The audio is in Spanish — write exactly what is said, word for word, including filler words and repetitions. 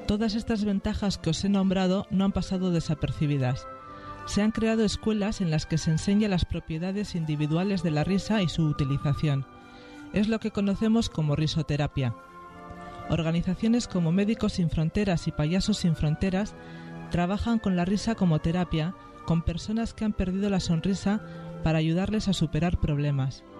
Todas estas ventajas que os he nombrado no han pasado desapercibidas. Se han creado escuelas en las que se enseña las propiedades individuales de la risa y su utilización. Es lo que conocemos como risoterapia. Organizaciones como Médicos Sin Fronteras y Payasos Sin Fronteras trabajan con la risa como terapia con personas que han perdido la sonrisa para ayudarles a superar problemas.